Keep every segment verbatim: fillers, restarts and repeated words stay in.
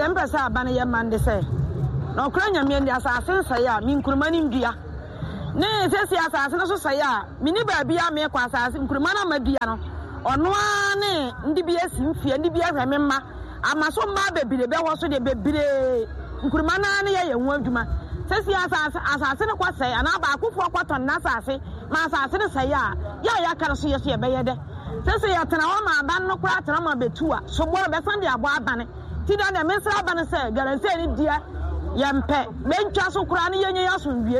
Yempesa Bana Yamande say. No Kranya the assassin saya, min Kurmanin Dia. Nay, says the assassin saya, Miniba Bia me assassin Kurmana Mediano. Or no one, D B S, and D B S, remember. Amaso ma baby the was so the baby Kurmana na ye wonduma sesi asase asase ne kwasai ana ba akufo kwaton na asase ma asase ne sai ya ya ya kare so ye so ye beye de sesi ya tena ho ma ban no kura tena ma betua so bo be san de abo abane ti da na mesra abane sai garanse ni dia ye mpe mentwa so kura ne yenye ya so nwie.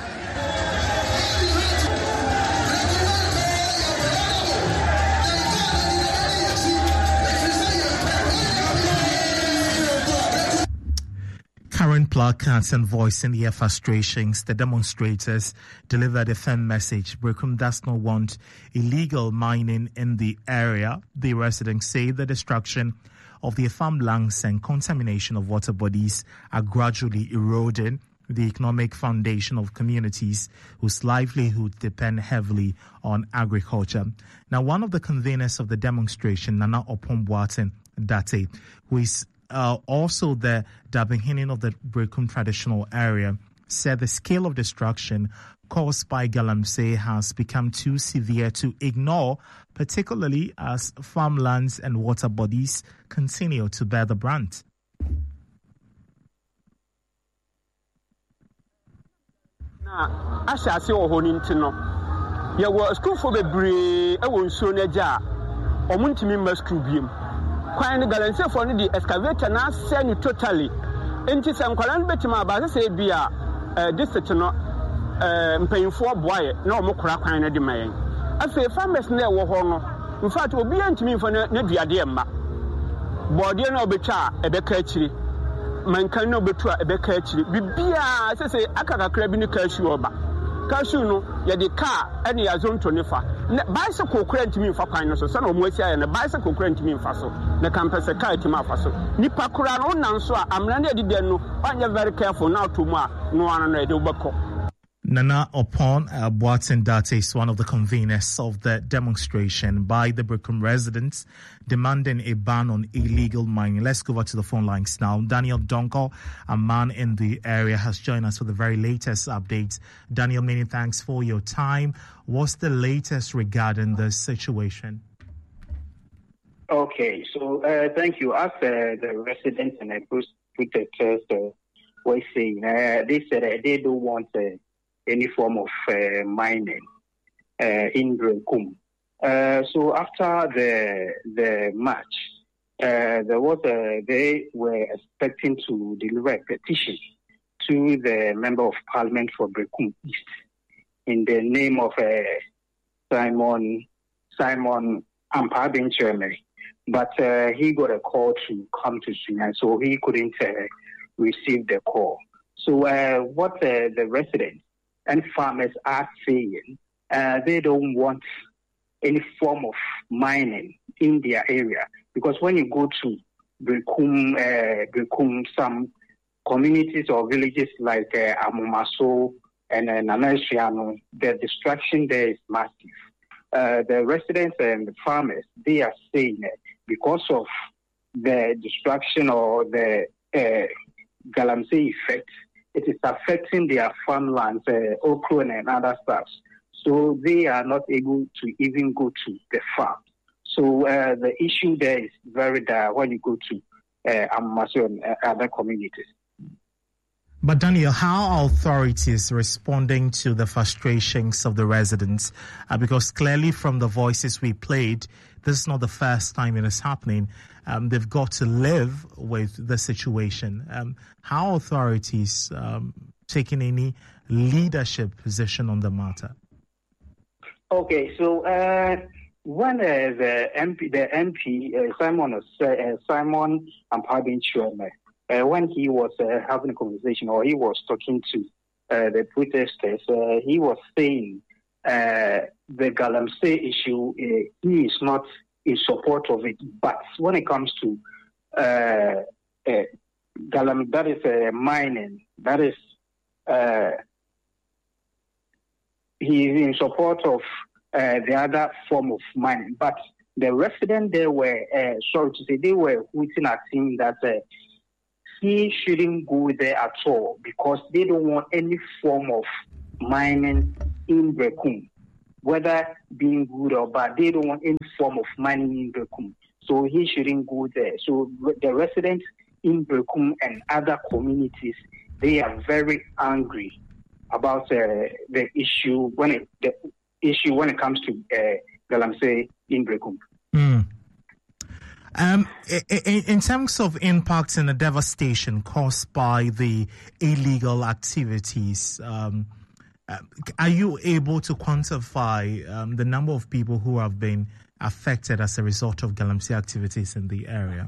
Carrying placards and voicing their frustrations, the demonstrators delivered a firm message. Brekum does not want illegal mining in the area. The residents say the destruction of their farmlands and contamination of water bodies are gradually eroding the economic foundation of communities whose livelihood depend heavily on agriculture. Now, one of the conveners of the demonstration, Nana Opomboaten Date, who is Uh, also the Dabinhinin of the Brekum traditional area, said the scale of destruction caused by Galamsey has become too severe to ignore, particularly as farmlands and water bodies continue to bear the brunt. Na ashase wo ho nintino ye wo school for bebre e wo nsuo na ja omuntimi ma school biem kwan ne galanse for no di excavator na send totally enti se nkwalan betima ba se bia district no mpanyinfo boaye na omokora kwan no di mayen afi farmers na e wo ho no in fact obi antimi mfo na duade emma bode na obetwa ebeka akiri mankan na obetu a ebeka akiri bibia se se akakakra bi ni kashu oba kashu no ye de car ene ya zonto ne fa bicycle current mi fa kwan no so na omo asia na bicycle current mi fa so na campus car ti ma fa so nipa kura no nan so a amna na edide no anya very careful na to mu a no anu na ede obako. Nana Opon uh, Boaten Date is one of the conveners of the demonstration by the Brekum residents demanding a ban on illegal mining. Let's go over to the phone lines now. Daniel Donko, a man in the area, has joined us for the very latest updates. Daniel, many thanks for your time. What's the latest regarding the situation? Okay, so uh, thank you. As uh, the residents and the protesters uh, were saying, uh, they said uh, they don't want uh, any form of uh, mining uh, in Brekum. Uh, so after the the match, uh, there was a, they were expecting to deliver a petition to the Member of Parliament for Brekum East in the name of uh, Simon Simon Ampabin-Chirmey. But uh, he got a call to come to Sunya, so he couldn't uh, receive the call. So uh, what uh, the residents and farmers are saying, uh, they don't want any form of mining in their area. Because when you go to Brekum, uh, Brekum, some communities or villages like uh, Amumaso and uh, Nanasiano, the destruction there is massive. Uh, the residents and the farmers, they are saying that because of the destruction or the uh, Galamsey effect, it is affecting their farmlands, uh, okra and other stuff. So they are not able to even go to the farm. So uh, the issue there is very dire when you go to uh, Amaso and uh, other communities. But Daniel, how are authorities responding to the frustrations of the residents? Uh, because clearly from the voices we played, this is not the first time it is happening. Um, they've got to live with the situation. Um, how are authorities um, taking any leadership position on the matter? Okay, so uh, when uh, the M P, the M P uh, Simon uh, Simon Ampabin-Chirmey, uh, when he was uh, having a conversation or he was talking to uh, the protesters, uh, he was saying uh, the Galamsey issue, uh, he is not in support of it. But when it comes to uh, uh, Galam, that is uh, mining, that is, uh, he is in support of uh, the other form of mining. But the residents there were, uh, sorry to say, they were hooting at him that uh, he shouldn't go there at all because they don't want any form of mining in Berekum. Whether being good or bad, they don't want any form of mining in Berekum. So he shouldn't go there. So the residents in Berekum and other communities, they are very angry about uh, the issue when it the issue when it comes to uh, Galamsey in Berekum. Mm. Um, in, in terms of impacts and the devastation caused by the illegal activities, um, are you able to quantify um, the number of people who have been affected as a result of Galamsey activities in the area?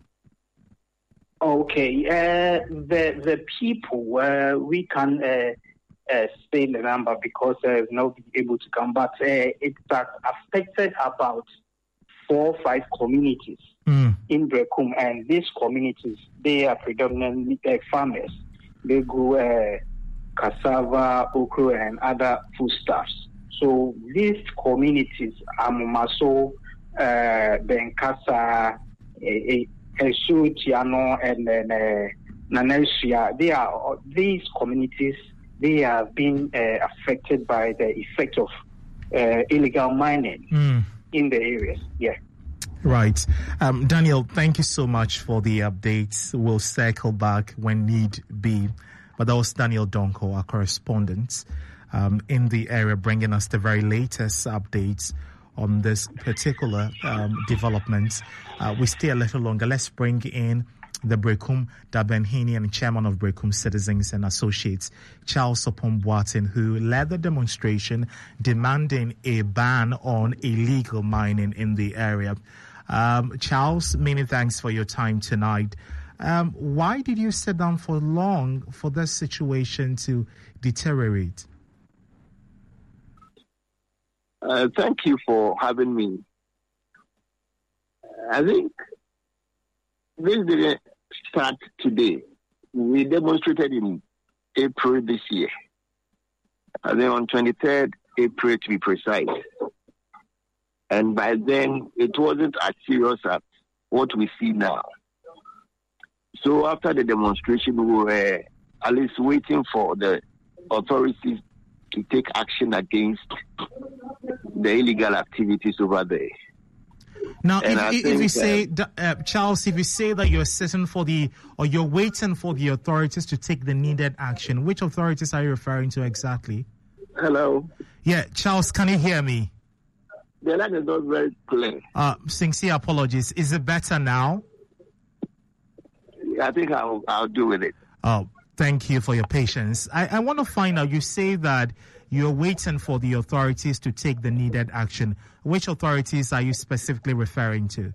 Okay, uh, the the people uh, we can uh, uh, say the number because uh, not able to come, but uh, it has affected about four or five communities mm. in Berekum, and these communities they are predominantly uh, farmers. They grow uh, cassava, okra, and other foodstuffs. So these communities, Amumaso, uh, Benkasa, Esutiano, and then uh, Nanesia, they are these communities. They have been uh, affected by the effect of uh, illegal mining mm. in the areas. Yeah. Right. Um, Daniel, thank you so much for the updates. We'll circle back when need be. But that was Daniel Donko, our correspondent um, in the area, bringing us the very latest updates on this particular um, development. Uh, we stay a little longer. Let's bring in the Berekum Dabenhini and chairman of Berekum Citizens and Associates, Charles Opombwatin, who led the demonstration demanding a ban on illegal mining in the area. Um, Charles, many thanks for your time tonight. Um, why did you sit down for long for this situation to deteriorate? Uh, thank you for having me. I think this didn't start today. We demonstrated in April this year. I think on twenty-third April to be precise. And by then, it wasn't as serious as what we see now. So after the demonstration, we were at least waiting for the authorities to take action against the illegal activities over there. Now, and if, if you say, uh, Charles, if you say that you're sitting for the, or you're waiting for the authorities to take the needed action, which authorities are you referring to exactly? Hello? Yeah, Charles, can you hear me? The line is not very clear. Uh, sincere apologies. Is it better now? I think I'll, I'll do with it. Oh, thank you for your patience. I, I want to find out, you say that you're waiting for the authorities to take the needed action. Which authorities are you specifically referring to?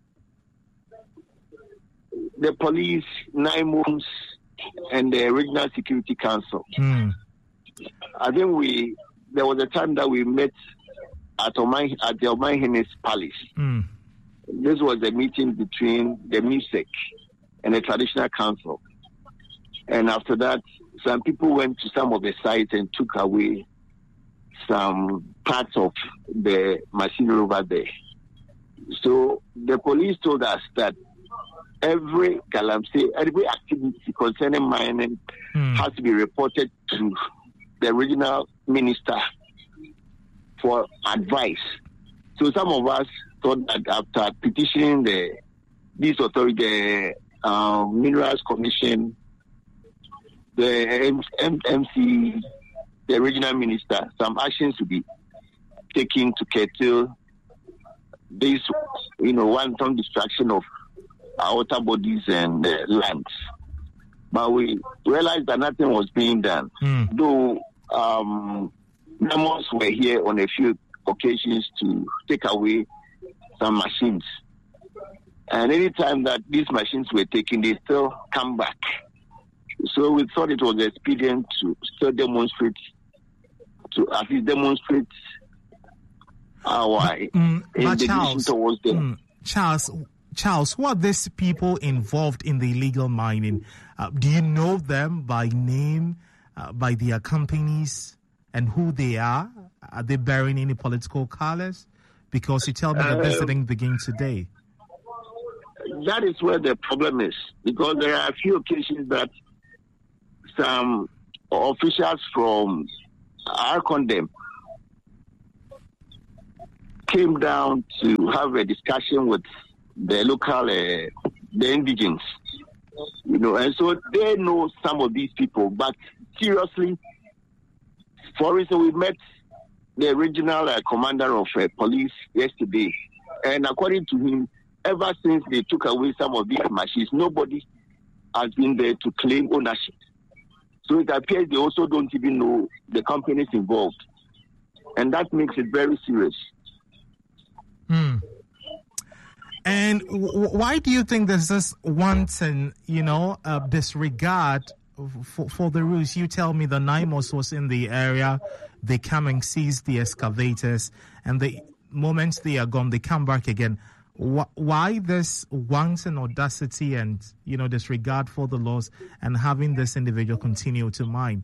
The police, nine months, and the Regional Security Council. Mm. I think we there was a time that we met at, Omai, at the Omaihene's Palace. Mm. This was a meeting between the music and the Traditional Council. And after that, some people went to some of the sites and took away some parts of the machinery over there. So the police told us that every Galamsey, every activity concerning mining mm. has to be reported to the regional minister for advice. So some of us thought that after petitioning the this authority, the uh, Minerals Commission, the M- M C, the regional minister, some actions to be taken to curtail this, you know, wanton destruction of our water bodies and uh, lands. But we realized that nothing was being done. Mm. Though um, memos were here on a few occasions to take away some machines. And any time that these machines were taken, they still come back. So we thought it was expedient to still demonstrate, to at least demonstrate our mm, indignation Charles, towards them. Mm, Charles, Charles, who are these people involved in the illegal mining? Uh, do you know them by name, uh, by their companies, and who they are? Are they bearing any political colors? Because you tell me that this uh, didn't begin today. that is where the problem is, because there are a few occasions that some officials from Arcondem came down to have a discussion with the local, uh, the indigents, you know, and so they know some of these people. But seriously, for instance, we met the regional uh, commander of uh, police yesterday, and according to him, ever since they took away some of these machines, nobody has been there to claim ownership. So it appears they also don't even know the companies involved, and that makes it very serious. Hmm. And w- why do you think there's this wanton, you know, uh, disregard for, for the rules? You tell me the NIMOS was in the area, they come and seize the excavators, and the moment they are gone, they come back again. Wh- why this wanton audacity and, you know, disregard for the laws and having this individual continue to mine?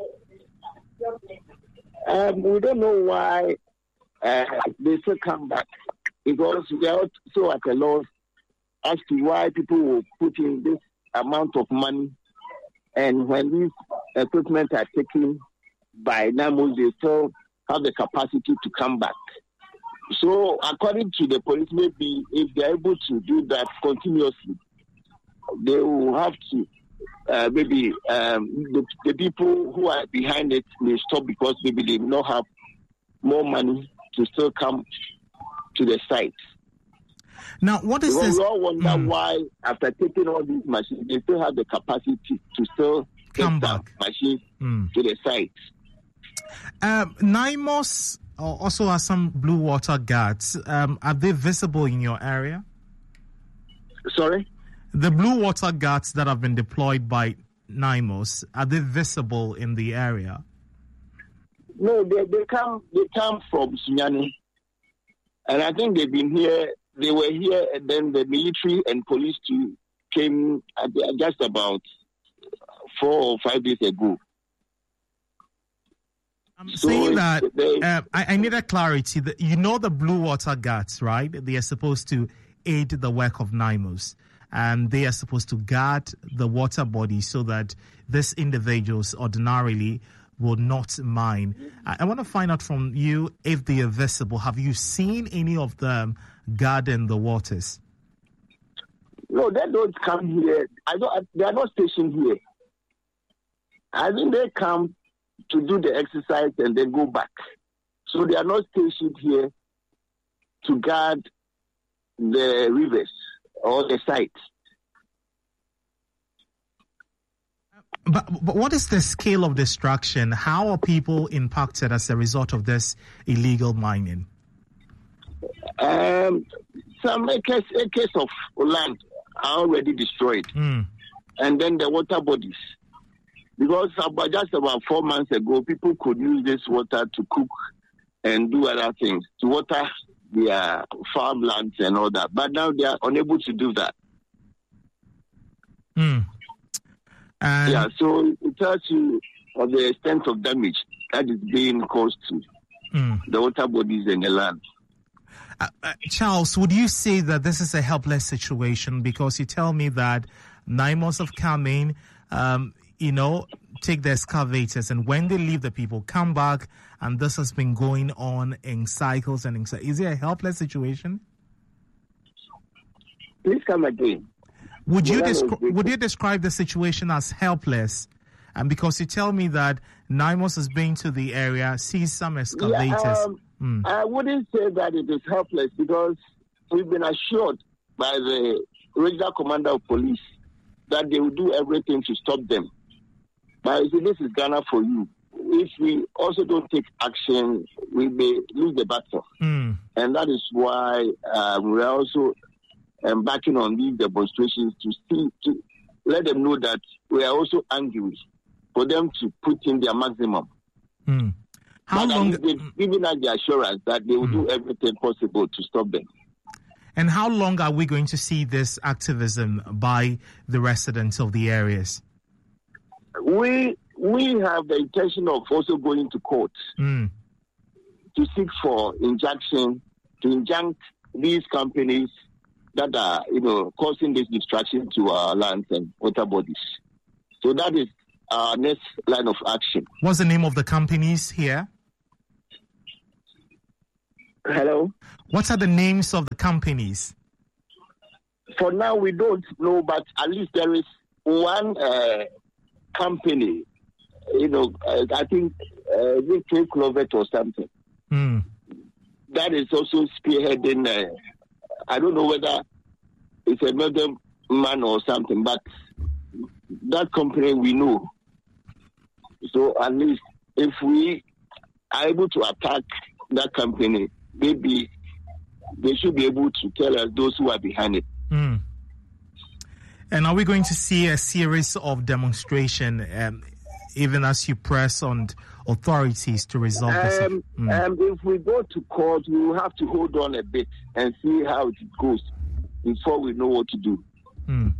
Um, we don't know why uh, they still come back, because we are also at a loss as to why people will put in this amount of money, and when these equipment are taken by NIMOS, they still have the capacity to come back. So according to the police, maybe if they're able to do that continuously, they will have to, uh, maybe um, the, the people who are behind it may stop, because maybe they will not have more money to still come to the site. Now, what is because this? We all wonder mm. why, after taking all these machines, they still have the capacity to still come take back machines mm. to the site. Um, NIMOS also has some blue water guards. Um, are they visible in your area? Sorry? The blue water guards that have been deployed by NIMOS, are they visible in the area? No, they, they come they come from Sunyani. And I think they've been here, they were here, and then the military and police too came at, just about four or five days ago. I'm so saying that they, uh, I, I need a clarity. That you know the blue water guards, right? They are supposed to aid the work of NIMOS, and they are supposed to guard the water body so that these individuals ordinarily will not mine. I, I want to find out from you if they are visible. Have you seen any of them guarding the waters? No, they don't come here. I don't. They are not stationed here. I think they come to do the exercise and then go back. So they are not stationed here to guard the rivers or the site. But, but what is the scale of destruction? How are people impacted as a result of this illegal mining? Um, some acres, acres of land are already destroyed. Mm. And then the water bodies. Because about just about four months ago, people could use this water to cook and do other things, to water their farmlands and all that. But now they are unable to do that. Mm. And yeah, so it tells you of the extent of damage that is being caused to mm. the water bodies and the land. Uh, uh, Charles, would you say that this is a helpless situation? Because you tell me that NIMOS have come in, um, you know, take the excavators, and when they leave, the people come back, and this has been going on in cycles and in cycles. Is it a helpless situation? Please come again. Would you descri- would you describe the situation as helpless? And because you tell me that NIMOS has been to the area, sees some excavators. Yeah, um, mm. I wouldn't say that it is helpless, because we've been assured by the regional commander of police that they will do everything to stop them. But you see, this is Ghana for you. If we also don't take action, we may lose the battle. Mm. And that is why uh, we are also embarking on these demonstrations to see, to let them know that we are also angry for them to put in their maximum. Mm. How but long? They've given us the assurance that they will mm. do everything possible to stop them. And how long are we going to see this activism by the residents of the areas? We we have the intention of also going to court mm. to seek for injunction, to injunct these companies that are, you know, causing this destruction to our lands and water bodies. So that is our next line of action. What's the name of the companies here? Hello? What are the names of the companies? For now, we don't know, but at least there is one uh, company, you know, uh, I think uh, K Clovet or something. Mm. That is also spearheading, uh, I don't know whether it's another man or something, but that company we know. So at least if we are able to attack that company, maybe they should be able to tell us those who are behind it. Mm. And are we going to see a series of demonstration, um, even as you press on authorities to resolve this? Um, mm. um, if we go to court, we will have to hold on a bit and see how it goes before we know what to do. Mm.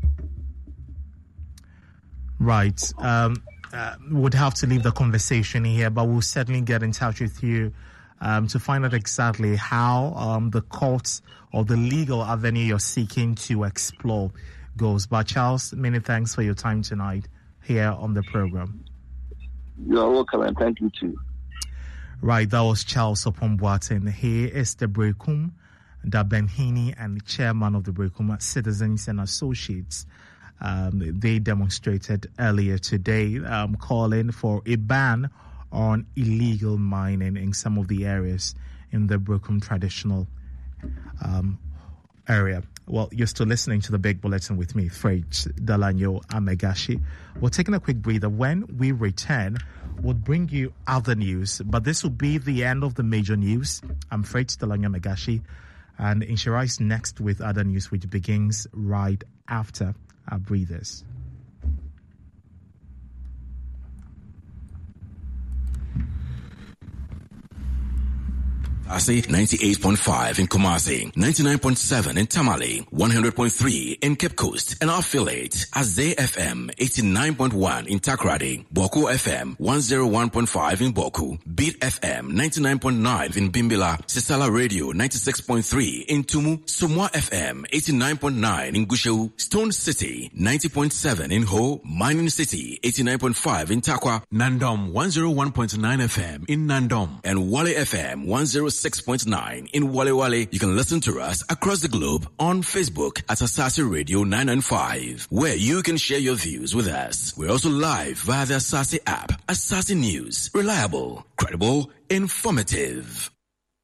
Right. Um, uh, we would have to leave the conversation here, but we'll certainly get in touch with you um, to find out exactly how um, the courts or the legal avenue you're seeking to explore goes. But Charles, many thanks for your time tonight here on the program. You're welcome, and thank you too. Right, that was Charles Opombwatin. He is the Brekum, the Benhini, and chairman of the Brekum Citizens and Associates. Um, they demonstrated earlier today, um, calling for a ban on illegal mining in some of the areas in the Brekum traditional um, area. Well, you're still listening to the Big Bulletin with me, Fred Dalanyo Amegashi. We're taking a quick breather. When we return, we'll bring you other news, but this will be the end of the major news. I'm Fred Dalanyo Amegashi, and Inshira is next with other news, which begins right after our breathers. Kumasi ninety-eight point five in Kumasi, ninety-nine point seven in Tamale, one hundred point three in Cape Coast, and our affiliate Azay F M eighty-nine point one in Takrady, Boku F M one oh one point five in Boku, Beat F M ninety-nine point nine in Bimbila, Sisala Radio ninety-six point three in Tumu, Sumwa F M eighty-nine point nine in Gushu, Stone City ninety point seven in Ho, Mining City eighty-nine point five in Takwa, Nandom one oh one point nine F M in Nandom, and Wale F M one oh six point nine in Wale Wale. You can listen to us across the globe on Facebook at Asasi Radio nine ninety-five, where you can share your views with us. We're also live via the Asasi app. Asasi News, reliable, credible, informative.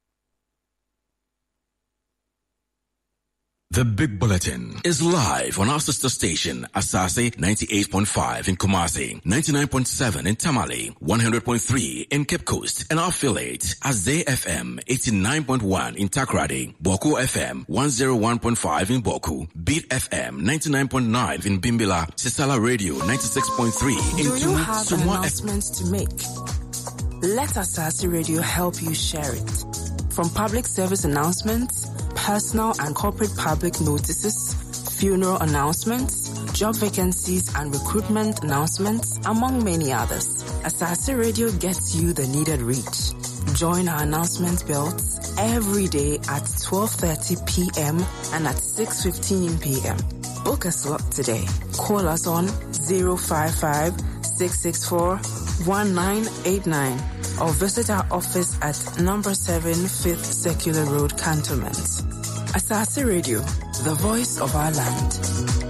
The Big Bulletin is live on our sister station, Asasi ninety-eight point five in Kumasi, ninety-nine point seven in Tamale, one hundred point three in Cape Coast, and our affiliate, Azay F M eighty-nine point one in Takrady, Boku F M one oh one point five in Boku, Beat F M ninety-nine point nine in Bimbila, Sisala Radio ninety-six point three in Do you have Sumwa announcements F- to make? Let Asasi Radio help you share it. From public service announcements, personal and corporate public notices, funeral announcements, job vacancies and recruitment announcements, among many others, Asasi Radio gets you the needed reach. Join our announcement belts every day at twelve thirty p.m. and at six fifteen p.m. Book a slot today. Call us on zero five five, six six four, one nine eight nine or visit our office at number seven Fifth Circular Road, Cantonment. Asasi Radio, the voice of our land.